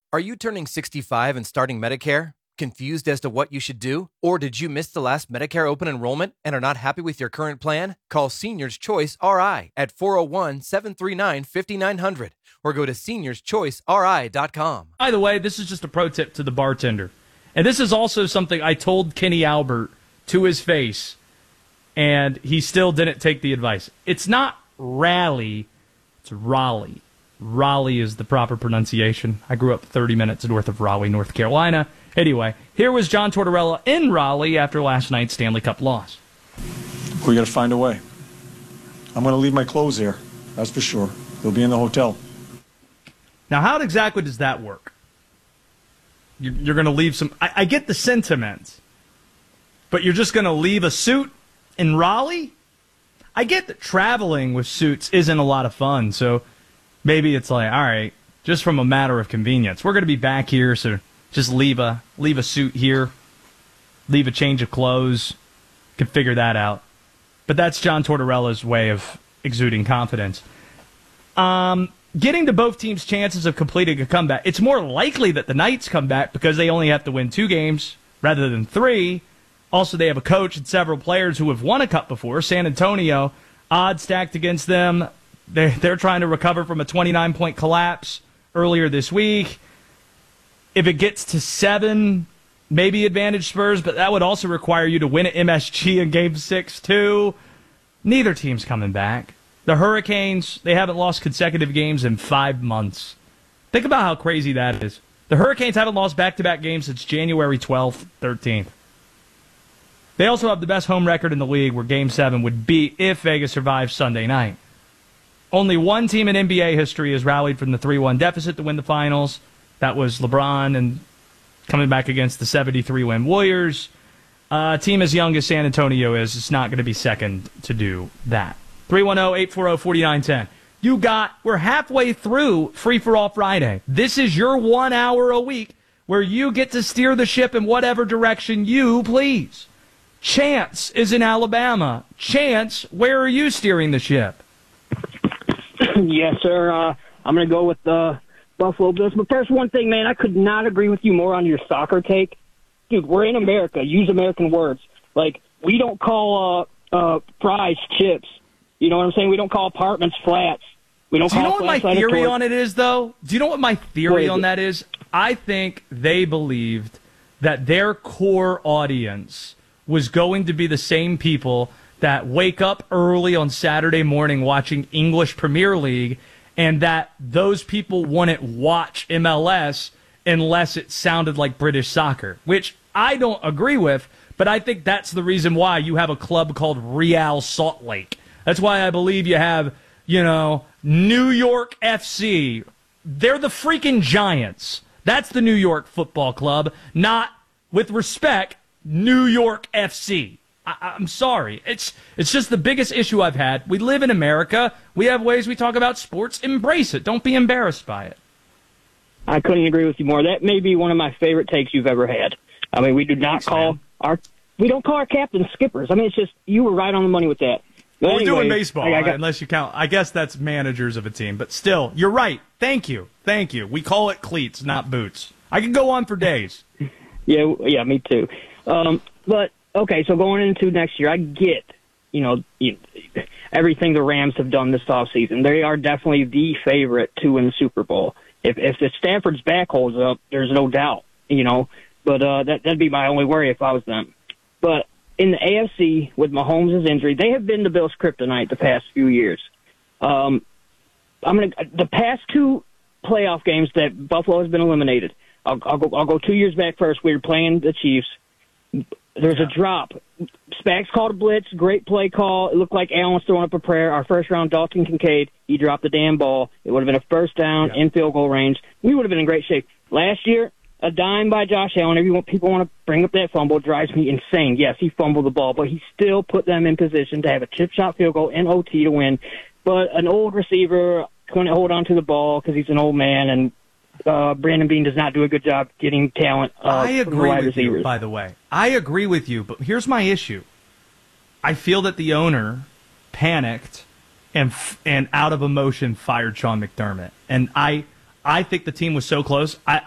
Are you turning 65 and starting Medicare? Confused as to what you should do? Or did you miss the last Medicare open enrollment and are not happy with your current plan? Call Seniors Choice RI at 401-739-5900 or go to seniorschoiceri.com. By the way, this is just a pro tip to the bartender. And this is also something I told Kenny Albert to his face, and he still didn't take the advice. It's not Raleigh, it's Raleigh. Raleigh is the proper pronunciation. I grew up 30 minutes north of Raleigh, North Carolina. Anyway, here was John Tortorella in Raleigh after last night's Stanley Cup loss. We got to find a way. I'm going to leave my clothes here, that's for sure. They'll be in the hotel. Now, how exactly does that work? You're going to leave some... I get the sentiment, but you're just going to leave a suit in Raleigh? I get that traveling with suits isn't a lot of fun, so maybe it's like, all right, just from a matter of convenience, we're going to be back here, so just leave a suit here, leave a change of clothes, can figure that out. But that's John Tortorella's way of exuding confidence. Getting to both teams' chances of completing a comeback, it's more likely that the Knights come back because they only have to win 2 games rather than 3. Also, they have a coach and several players who have won a cup before. San Antonio, odds stacked against them. They're trying to recover from a 29-point collapse earlier this week. If it gets to 7, maybe advantage Spurs, but that would also require you to win at MSG in Game 6, too. Neither team's coming back. The Hurricanes, they haven't lost consecutive games in 5 months. Think about how crazy that is. The Hurricanes haven't lost back-to-back games since January 12th, 13th. They also have the best home record in the league, where Game 7 would be if Vegas survives Sunday night. Only one team in NBA history has rallied from the 3-1 deficit to win the finals. That was LeBron, and coming back against the 73-win Warriors. A team as young as San Antonio is, it's not going to be second to do that. 310-840-4910. We're halfway through Free For All Friday. This is your 1 hour a week where you get to steer the ship in whatever direction you please. Chance is in Alabama. Chance, where are you steering the ship? Yes, sir. I'm going to go with the Buffalo Bills. But first, one thing, man, I could not agree with you more on your soccer take. Dude, we're in America. Use American words. Like, we don't call fries chips. You know what I'm saying? We don't call apartments flats. We don't. Do you know what my theory on it is, though? Do you know what my theory on that is? I think they believed that their core audience was going to be the same people that wake up early on Saturday morning watching English Premier League, and that those people wouldn't watch MLS unless it sounded like British soccer, which I don't agree with, but I think that's the reason why you have a club called Real Salt Lake. That's why I believe you have, New York FC. They're the freaking Giants. That's the New York Football Club, not, with respect, New York FC. I'm sorry. It's just the biggest issue I've had. We live in America. We have ways we talk about sports. Embrace it. Don't be embarrassed by it. I couldn't agree with you more. That may be one of my favorite takes you've ever had. I mean, we do not call we don't call our captains skippers. I mean, it's just, you were right on the money with that. Well, we're doing baseball, unless you count. I guess that's managers of a team. But still, you're right. Thank you. We call it cleats, not boots. I can go on for days. Yeah, me too. But, okay, so going into next year, I get, everything the Rams have done this offseason. They are definitely the favorite to win the Super Bowl. If the Stafford's back holds up, there's no doubt, But that'd be my only worry if I was them. But in the AFC, with Mahomes' injury, they have been the Bills' kryptonite the past few years. The past 2 playoff games that Buffalo has been eliminated. I'll go 2 years back first. We were playing the Chiefs. There's a drop. Spags called a blitz. Great play call. It looked like Allen was throwing up a prayer. Our first round, Dalton Kincaid, he dropped the damn ball. It would have been a first down in field goal range. We would have been in great shape. Last year, a dime by Josh Allen. People want to bring up that fumble. It drives me insane. Yes, he fumbled the ball, but he still put them in position to have a chip shot field goal in OT to win. But an old receiver couldn't hold on to the ball because he's an old man, and Brandon Beane does not do a good job getting talent. I agree with receivers. you, by the way. I agree with you, but here's my issue. I feel that the owner panicked and out of emotion fired Sean McDermott. And I think the team was so close.